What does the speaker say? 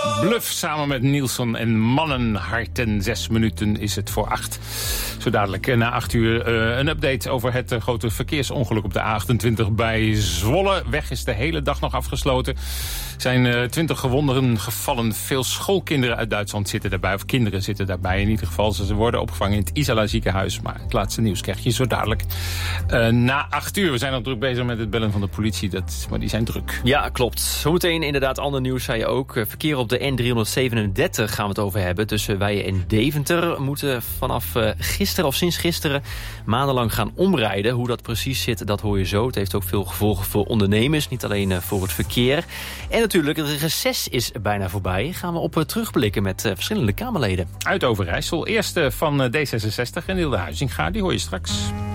Bluff samen met Nielsen en Mannenharten. 6 minuten is het voor 8. Zo dadelijk na 8 uur een update over het grote verkeersongeluk op de A28 bij Zwolle. Weg is de hele dag nog afgesloten. Er zijn 20 gewonden gevallen. Veel schoolkinderen uit Duitsland zitten daarbij. Of kinderen zitten daarbij in ieder geval. Ze worden opgevangen in het Isala ziekenhuis. Maar het laatste nieuws krijg je zo dadelijk na 8 uur. We zijn nog druk bezig met het bellen van de politie. Maar die zijn druk. Ja, klopt. Zometeen inderdaad ander nieuws, zei je ook. Verkeer op de N337 gaan we het over hebben. Tussen Weijen en Deventer moeten vanaf gisteren of sinds gisteren maandenlang gaan omrijden. Hoe dat precies zit, dat hoor je zo. Het heeft ook veel gevolgen voor ondernemers. Niet alleen voor het verkeer. En natuurlijk, het reces is bijna voorbij. Gaan we op terugblikken met verschillende Kamerleden. Uit Overijssel. Eerste van D66 en Hilde Huizinga. Die hoor je straks.